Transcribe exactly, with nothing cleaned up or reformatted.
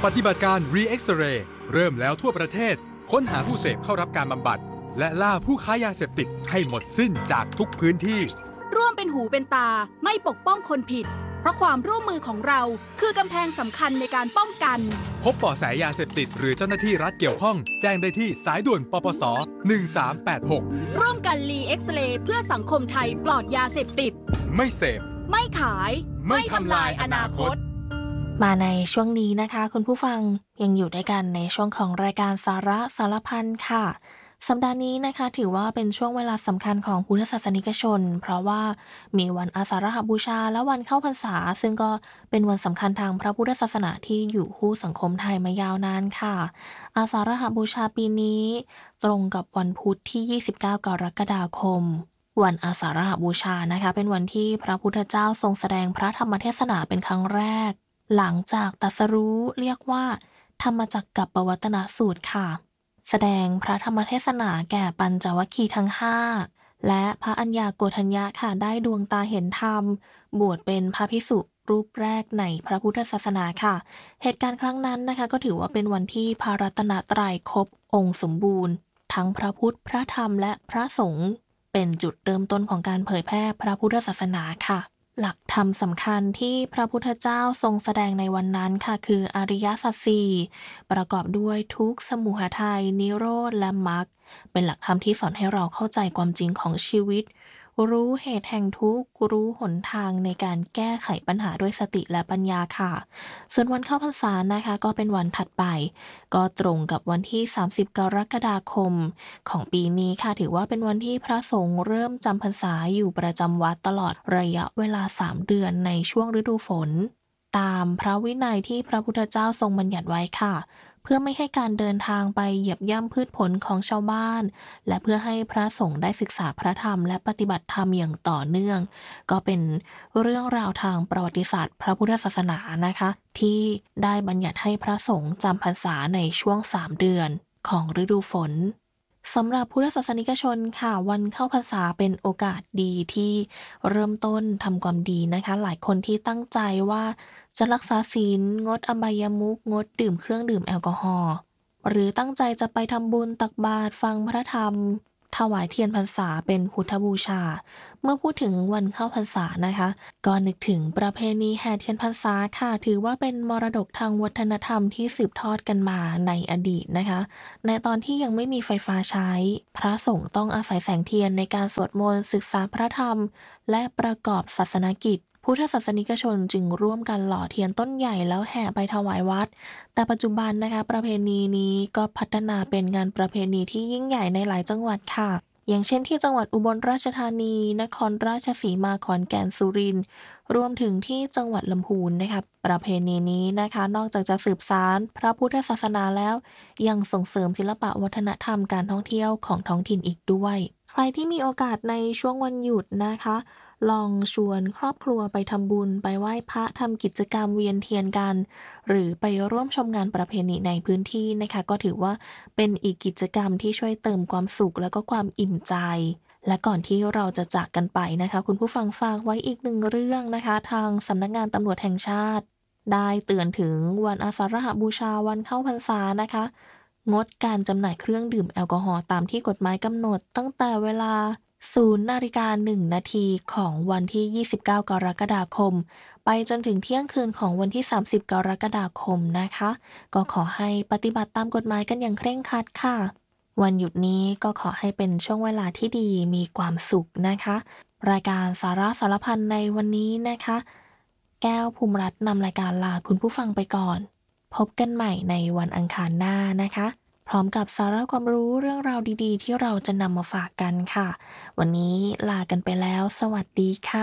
ปฏิบัติการ Re-X-Ray เริ่มแล้วทั่วประเทศค้นหาผู้เสพเข้ารับการบำบัดและล่าผู้ค้ายาเสพติดให้หมดสิ้นจากทุกพื้นที่ร่วมเป็นหูเป็นตาไม่ปกป้องคนผิดเพราะความร่วมมือของเราคือกำแพงสำคัญในการป้องกันพบเบาะแสยาเสพติดหรือเจ้าหน้าที่รัฐเกี่ยวข้องแจ้งได้ที่สายด่วนปปสหนึ่งสามแปดหกร่วมกัน Re-X-Ray เพื่อสังคมไทยปลอดยาเสพติดไม่เสพไม่ขายไม่ทำลายอนาคตมาในช่วงนี้นะคะคุณผู้ฟังยังอยู่ด้วยกันในช่วงของรายการสาระสารพันค่ะสัปดาห์นี้นะคะถือว่าเป็นช่วงเวลาสำคัญของพุทธศาสนิกชนเพราะว่ามีวันอาสาฬหบูชาและวันเข้าพรรษาซึ่งก็เป็นวันสำคัญทางพระพุทธศาสนาที่อยู่คู่สังคมไทยมายาวนานค่ะอาสาฬหบูชาปีนี้ตรงกับวันพุธที่ยี่สิบเก้ากรกฎาคมวันอาสาฬหบูชานะคะเป็นวันที่พระพุทธเจ้าทรงแสดงพระธรรมเทศนาเป็นครั้งแรกหลังจากตรัสรู้เรียกว่าธรรมจักกัปปวัตนสูตรค่ะแสดงพระธรรมเทศนาแก่ปัญจวัคคีย์ทั้งห้าและพระอัญญาโกณฑัญญะค่ะได้ดวงตาเห็นธรรมบวชเป็นพระภิกษุรูปแรกในพระพุทธศาสนาค่ะเหตุการณ์ครั้งนั้นนะคะก็ถือว่าเป็นวันที่พระรัตนตรัยครบองค์สมบูรณ์ทั้งพระพุทธพระธรรมและพระสงฆ์เป็นจุดเริ่มต้นของการเผยแพร่พระพุทธศาสนาค่ะหลักธรรมสำคัญที่พระพุทธเจ้าทรงแสดงในวันนั้นค่ะคืออริยสัจสี่ประกอบด้วยทุกข์สมุทัยทัยนิโรธและมรรคเป็นหลักธรรมที่สอนให้เราเข้าใจความจริงของชีวิตรู้เหตุแห่งทุกข์รู้หนทางในการแก้ไขปัญหาด้วยสติและปัญญาค่ะส่วนวันเข้าพรรษานะคะก็เป็นวันถัดไปก็ตรงกับวันที่สามสิบกรกฎาคมของปีนี้ค่ะถือว่าเป็นวันที่พระสงฆ์เริ่มจำพรรษาอยู่ประจำวัดตลอดระยะเวลาสามเดือนในช่วงฤดูฝนตามพระวินัยที่พระพุทธเจ้าทรงบัญญัติไว้ค่ะเพื่อไม่ให้การเดินทางไปเหยียบย่ำพืชผลของชาวบ้านและเพื่อให้พระสงฆ์ได้ศึกษาพระธรรมและปฏิบัติธรรมอย่างต่อเนื่องก็เป็นเรื่องราวทางประวัติศาสตร์พระพุทธศาสนานะคะที่ได้บัญญัติให้พระสงฆ์จำพรรษาในช่วงสามเดือนของฤดูฝนสำหรับพุทธศาสนิกชนค่ะวันเข้าพรรษาเป็นโอกาสดีที่เริ่มต้นทำความดีนะคะหลายคนที่ตั้งใจว่าจะรักษาศีลงดอบายมุขงดดื่มเครื่องดื่มแอลกอฮอล์หรือตั้งใจจะไปทำบุญตักบาตรฟังพระธรรมถวายเทียนพรรษาเป็นพุทธบูชาเมื่อพูดถึงวันเข้าพรรษานะคะก็นึกถึงประเพณีแห่เทียนพรรษาค่ะถือว่าเป็นมรดกทางวัฒนธรรมที่สืบทอดกันมาในอดีตนะคะในตอนที่ยังไม่มีไฟฟ้าใช้พระสงฆ์ต้องอาศัยแสงเทียนในการสวดมนต์ศึกษาพระธรรมและประกอบศาสนกิจพุทธศาสนิกชนจึงร่วมกันหล่อเทียนต้นใหญ่แล้วแห่ไปถวายวัดแต่ปัจจุบันนะคะประเพณีนี้ก็พัฒนาเป็นงานประเพณีที่ยิ่งใหญ่ในหลายจังหวัดค่ะอย่างเช่นที่จังหวัดอุบลราชธานีนครราชสีมาขอนแก่นสุรินทร์รวมถึงที่จังหวัดลำพูนนะคะประเพณีนี้นะคะนอกจากจะสืบสานพระพุทธศาสนาแล้วยังส่งเสริมศิลปะวัฒนธรรมการท่องเที่ยวของท้องถิ่นอีกด้วยใครที่มีโอกาสในช่วงวันหยุดนะคะลองชวนครอบครัวไปทำบุญไปไหว้พระทำกิจกรรมเวียนเทียนกันหรือไปร่วมชมงานประเพณีในพื้นที่นะคะก็ถือว่าเป็นอีกกิจกรรมที่ช่วยเติมความสุขแล้วก็ความอิ่มใจและก่อนที่เราจะจากกันไปนะคะคุณผู้ฟังฝากไว้อีกหนึ่งเรื่องนะคะทางสำนักงานตำรวจแห่งชาติได้เตือนถึงวันอาสาฬหบูชาวันเข้าพรรษานะคะงดการจำหน่ายเครื่องดื่มแอลกอฮอล์ตามที่กฎหมายกำหนดตั้งแต่เวลาศูนย์นาฬิกาหนึ่งนาทีของวันที่ยี่สิบเก้ากรกฎาคมไปจนถึงเที่ยงคืนของวันที่สามสิบกรกฎาคมนะคะก็ขอให้ปฏิบัติตามกฎหมายกันอย่างเคร่งครัดค่ะวันหยุดนี้ก็ขอให้เป็นช่วงเวลาที่ดีมีความสุขนะคะรายการสาระสารพันในวันนี้นะคะแก้วภูมิรัตน์นำรายการลาคุณผู้ฟังไปก่อนพบกันใหม่ในวันอังคารหน้านะคะพร้อมกับสาระความรู้เรื่องราวดีๆที่เราจะนำมาฝากกันค่ะวันนี้ลากันไปแล้วสวัสดีค่ะ